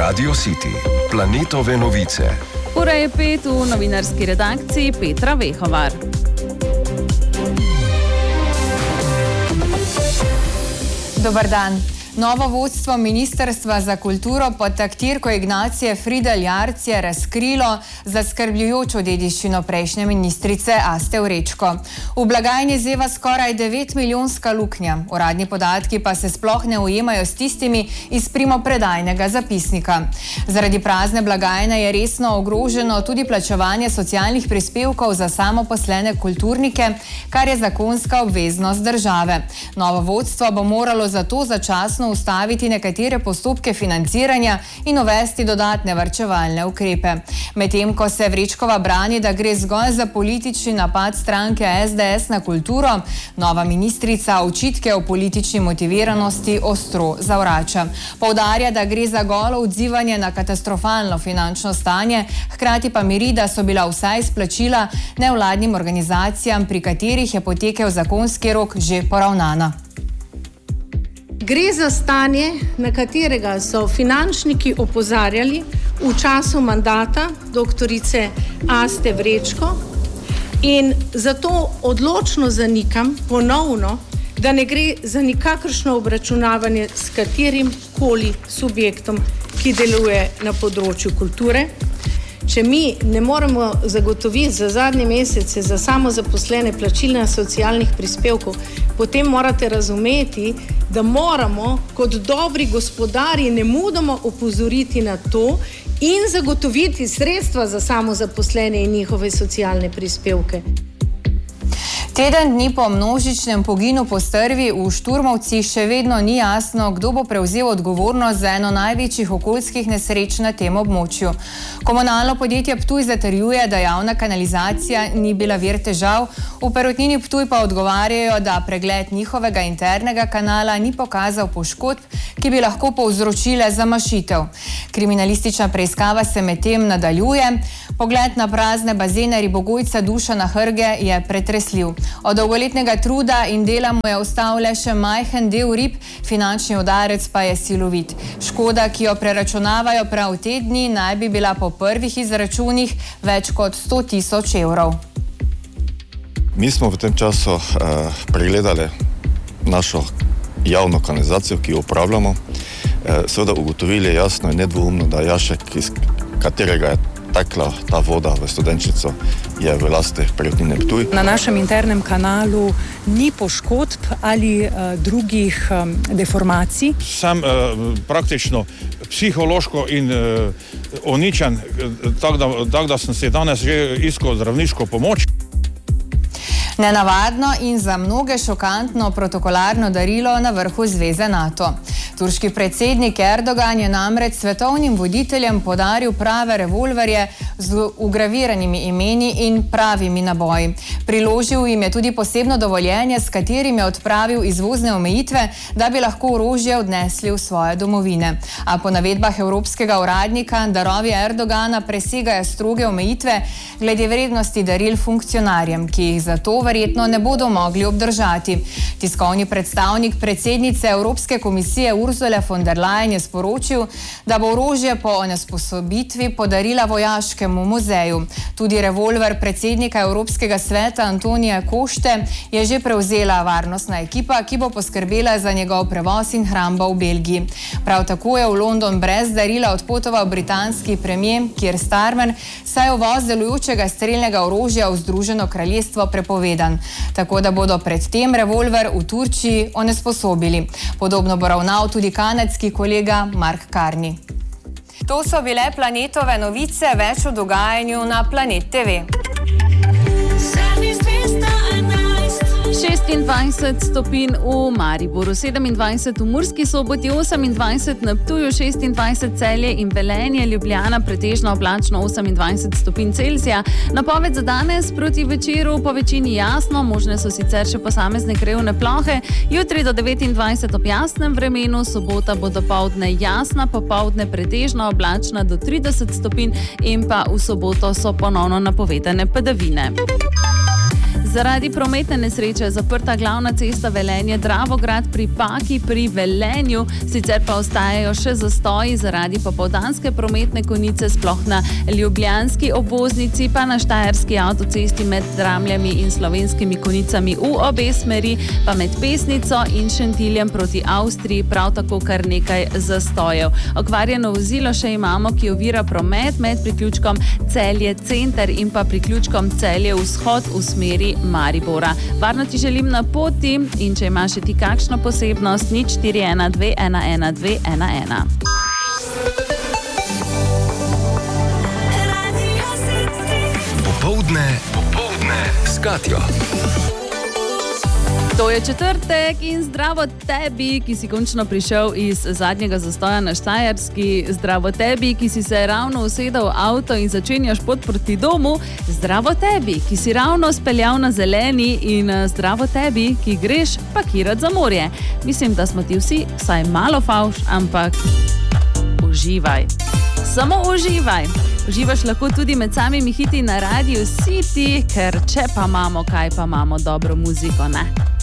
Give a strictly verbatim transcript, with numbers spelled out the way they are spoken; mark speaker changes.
Speaker 1: Radio City, Planetove novice.
Speaker 2: Ura je pet, v novinarski redakciji Petra Vehovar.
Speaker 3: Dobar dan. Novo vodstvo Ministrstva za kulturo pod taktirko Ignacije Fridl Jarc je razkrilo zaskrbljujočo dediščino prejšnje ministrice Aste Vrečko. V blagajni zeva skoraj devet milijonska luknja, uradni podatki pa se sploh ne ujemajo s tistimi iz primopredajnega zapisnika. Zaradi prazne blagajne je resno ogroženo tudi plačevanje socialnih prispevkov za samoposlene kulturnike, kar je zakonska obveznost države. Novo vodstvo bo moralo zato začasno ustaviti nekatere postopke financiranja in uvesti dodatne varčevalne ukrepe. Medtem ko se Vrečkova brani, da gre zgolj za politični napad stranke S D S na kulturo, nova ministrica očitke o politični motiviranosti ostro zavrača. Poudarja, da gre za golo odzivanje na katastrofalno finančno stanje, hkrati pa miri, da so bila vsa izplačila nevladnim organizacijam, pri katerih je potekel zakonski rok, že poravnana.
Speaker 4: Gre za stanje, na katerega so finančniki opozarjali v času mandata doktorice Aste Vrečko in zato odločno zanikam ponovno, da ne gre za nikakršno obračunavanje s katerim koli subjektom, ki deluje na področju kulture. Če mi ne moremo zagotoviti za zadnje mesece za samozaposlene plačilna socialnih prispevkov, potem morate razumeti, da moramo kot dobri gospodarji nemudoma opozoriti na to in zagotoviti sredstva za samozaposlene in njihove socialne prispevke.
Speaker 3: Teden dni po množičnem poginu po strvi v Šturmovcih še vedno ni jasno, kdo bo prevzel odgovornost za eno največjih okoljskih nesreč na tem območju. Komunalno podjetje Ptuj zatrjuje, da javna kanalizacija ni bila vir težav, v Perutnini Ptuj pa odgovarjajo, da pregled njihovega internega kanala ni pokazal poškodb, ki bi lahko povzročile zamašitev. Kriminalistična preiskava se medtem nadaljuje. Pogled na prazne bazene ribogojca Dušana Hrge je pretresljiv. Od dolgoletnega truda in dela mu je ostal le še majhen del rib, finančni udarec pa je silovit. Škoda, ki jo preračunavajo prav te dni, naj bi bila po prvih izračunih več kot sto tisoč evrov.
Speaker 5: Mi smo v tem času eh, pregledali našo javno kanalizacijo, ki jo upravljamo. Eh, seveda ugotovili jasno in nedvoumno, da jašek, iz katerega je tekla ta voda v Studenčico, je v lasti Perutnine Ptuj.
Speaker 6: Na našem internem kanalu ni poškodb ali uh, drugih um, deformacij.
Speaker 7: Sem uh, praktično psihološko in uh, uničen, tako da, tak, da sem si danes že iskal zdravniško pomoč.
Speaker 3: Nenavadno in za mnoge šokantno protokolarno darilo na vrhu Zveze NATO. Turški predsednik Erdogan je namreč svetovnim voditeljem podaril prave revolverje z ugraviranimi imeni in pravimi naboji. Priložil jim je tudi posebno dovoljenje, s katerim je odpravil izvozne omejitve, da bi lahko orožje odnesli v svoje domovine. A po navedbah evropskega uradnika darovi Erdogana presegajo stroge omejitve glede vrednosti daril funkcionarjem, ki jih zato verjetno ne bodo mogli obdržati. Tiskovni predstavnik predsednice Evropske komisije Ursule von der Leyen je sporočil, da bo orožje po onesposobitvi podarila vojaškemu muzeju. Tudi revolver predsednika Evropskega sveta Antonija Košte je že prevzela varnostna ekipa, ki bo poskrbela za njegov prevoz in hrambo v Belgiji. Prav tako je v London brez darila odpotoval britanski premier Keir Starmer, saj je uvoz delujočega strelnega orožja v Združeno kraljestvo prepovedan. Tako da bodo predtem revolver v Turčiji onesposobili. Podobno bo ravnal tudi kanadski kolega Mark Carney. To so bile Planetove novice, več o dogajanju na Planet T V.
Speaker 2: šestindvajset stopinj v Mariboru, sedemindvajset v Murski Soboti, osemindvajset na Ptuju, šestindvajset Celje in Velenje, Ljubljana pretežno oblačno osemindvajset stopinj Celzija. Napoved za danes proti večeru po večini jasno, možne so sicer še posamezne krajevne plohe. Jutri do devetindvajset ob jasnem vremenu, sobota bo dopoldne jasna, popoldne pretežno oblačna do trideset stopinj in pa v soboto so ponovno napovedane padavine. Zaradi prometne nesreče je zaprta glavna cesta Velenje-Dravograd pri Paki pri Velenju, sicer pa ostajajo še zastoji zaradi popoldanske prometne konice, sploh na ljubljanski obvoznici, pa na štajerski avtocesti med Dramljami in Slovenskimi konicami v obe smeri, pa med Pesnico in Šentiljem proti Avstriji prav tako kar nekaj zastojev. Okvarjeno vozilo še imamo, ki ovira promet med priključkom Celje Center in pa priključkom Celje Vzhod v smeri Maribora. Varno ti želim na poti in če imaš še ti kakšno posebnost, nič štiri ena dve ena ena dve ena ena.
Speaker 1: Popoldne, popoldne s Katjo.
Speaker 2: To je četrtek in zdravo tebi, ki si končno prišel iz zadnjega zastoja na Štajerski. Zdravo tebi, ki si se ravno usedel v avto in začenjaš pot proti domu. Zdravo tebi, ki si ravno speljal na zeleni, in zdravo tebi, ki greš pakirat za morje. Mislim, da smo ti vsi vsaj malo favš, ampak uživaj. Samo uživaj. Uživaš lahko tudi med samimi hiti na Radiu City, ker če pa imamo kaj, pa imamo dobro muziko, ne?